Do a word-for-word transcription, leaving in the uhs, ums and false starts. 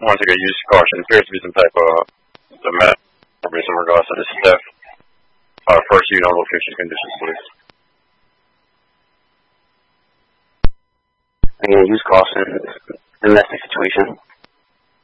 Once again, use caution. Appears to be some type of domestic in regards to this theft. Uh, first unit on location conditions, please. Again, use caution. Domestic situation.